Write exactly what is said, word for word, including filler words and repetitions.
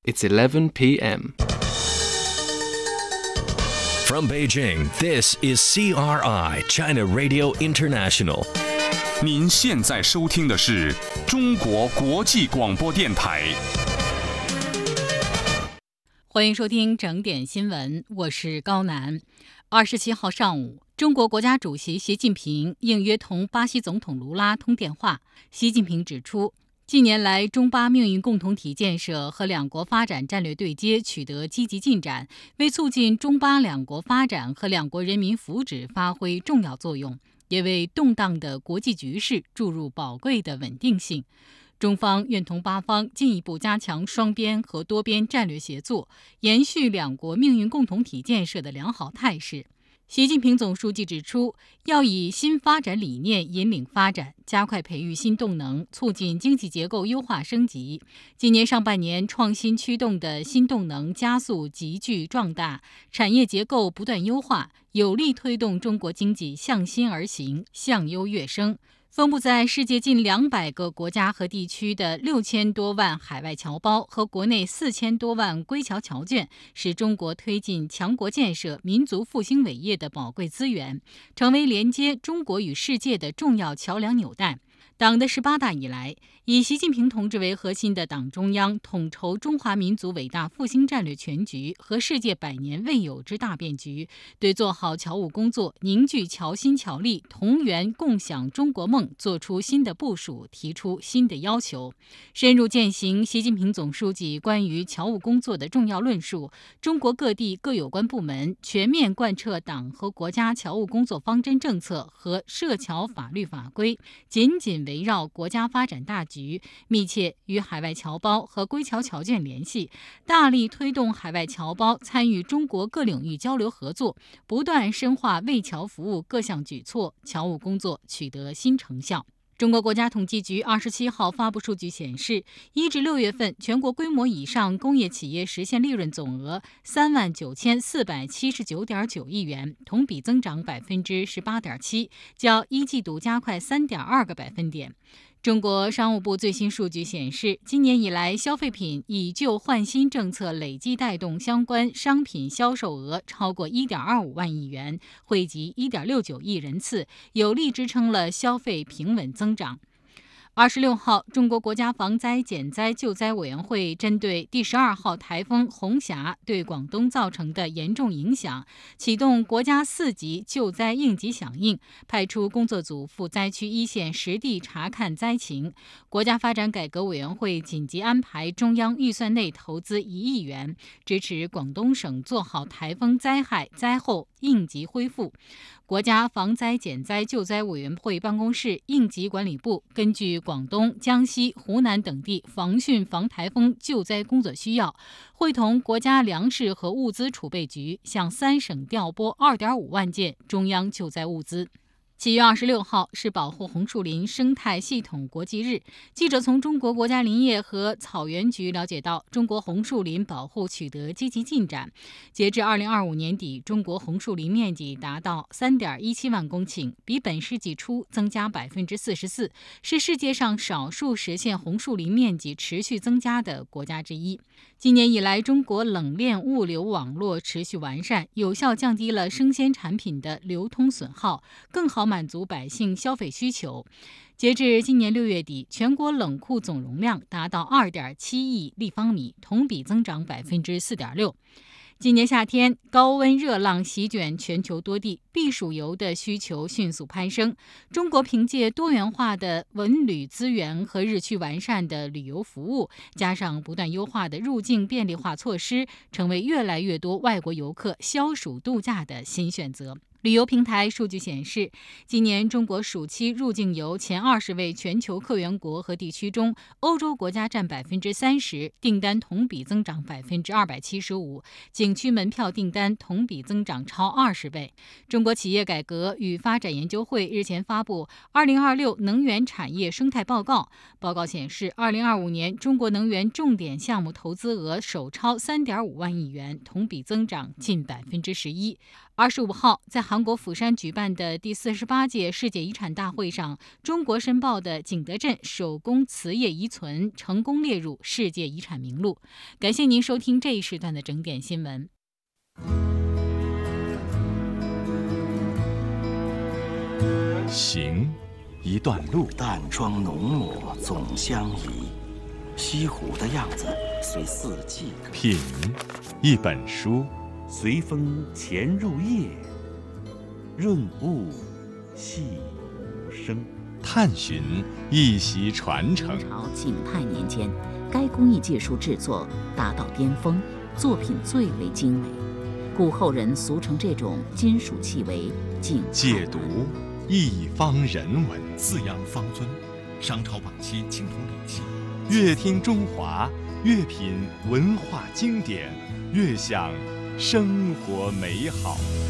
It's eleven p m From Beijing, this is C R I, China Radio International. 您现在收听的是中国国际广播电台。 欢迎收听整点新闻，我是高楠。二十七号上午，中国国家主席习近平应约同巴西总统卢拉通电话。习近平指出，近年来，中巴命运共同体建设和两国发展战略对接取得积极进展，为促进中巴两国发展和两国人民福祉发挥重要作用，也为动荡的国际局势注入宝贵的稳定性。中方愿同巴方进一步加强双边和多边战略协作，延续两国命运共同体建设的良好态势。习近平总书记指出，要以新发展理念引领发展，加快培育新动能，促进经济结构优化升级。今年上半年，创新驱动的新动能加速急剧壮大，产业结构不断优化，有力推动中国经济向新而行，向优跃升。分布在世界近两百个国家和地区的六千多万海外侨胞和国内四千多万归侨侨眷，是中国推进强国建设、民族复兴伟业的宝贵资源，成为连接中国与世界的重要桥梁纽带。党的十八大以来，以习近平同志为核心的党中央统筹中华民族伟大复兴战略全局和世界百年未有之大变局，对做好侨务工作、凝聚侨心侨力、同源共享中国梦作出新的部署，提出新的要求，深入践行习近平总书记关于侨务工作的重要论述。中国各地各有关部门全面贯彻党和国家侨务工作方针政策和涉侨法律法规，紧紧围绕国家发展大局，密切与海外侨胞和归侨侨眷联系，大力推动海外侨胞参与中国各领域交流合作，不断深化为侨服务各项举措，侨务工作取得新成效。中国国家统计局二十七号发布数据显示，一至六月份全国规模以上工业企业实现利润总额三万九千四百七十九点九亿元，同比增长百分之十八点七，较一季度加快三点二个百分点。中国商务部最新数据显示，今年以来，消费品以旧换新政策累计带动相关商品销售额超过 一点二五万亿元，惠及 一点六九亿人次，有力支撑了消费平稳增长。二十六号，中国国家防灾减灾救灾委员会针对第十二号台风红霞对广东造成的严重影响，启动国家四级救灾应急响应，派出工作组赴灾区一线实地查看灾情。国家发展改革委员会紧急安排中央预算内投资一亿元，支持广东省做好台风灾害灾后应急恢复。国家防灾减灾救灾委员会办公室应急管理部根据广东、江西、湖南等地防汛防台风救灾工作需要，会同国家粮食和物资储备局向三省调拨 二点五万件中央救灾物资。七月二十六号是保护红树林生态系统国际日。记者从中国国家林业和草原局了解到，中国红树林保护取得积极进展。截至二零二五年底，中国红树林面积达到 三点一七万公顷，比本世纪初增加 百分之四十四， 是世界上少数实现红树林面积持续增加的国家之一。今年以来，中国冷链物流网络持续完善，有效降低了生鲜产品的流通损耗，更好满足百姓消费需求。截至今年六月底，全国冷库总容量达到 二点七亿立方米，同比增长 百分之四点六。今年夏天，高温热浪席卷全球多地，避暑游的需求迅速攀升。中国凭借多元化的文旅资源和日趋完善的旅游服务，加上不断优化的入境便利化措施，成为越来越多外国游客消暑度假的新选择。旅游平台数据显示，今年中国暑期入境游前二十位全球客源国和地区中，欧洲国家占 百分之三十， 订单同比增长 百分之二百七十五， 景区门票订单同比增长超二十倍。中国企业改革与发展研究会日前发布《二零二六能源产业生态报告》，报告显示，二零二五年中国能源重点项目投资额首超 三点五万亿元，同比增长近 百分之十一。 二十五号，在韩国釜山举办的第四十八届世界遗产大会上，中国申报的景德镇手工瓷业遗存成功列入世界遗产名录。感谢您收听这一时段的整点新闻。 行一段路， 淡妆浓抹总相宜，西湖的样子随四季更品一本书， 随风潜入夜，润物细无声。 探寻一席传承。 明朝景泰年间，该工艺技术制作达到巅峰，作品最为精美，故后人俗称这种金属器为景泰。 解读一方人文， 四羊方尊，商朝晚期青铜礼器。 越听中华，越品文化经典，越享生活美好。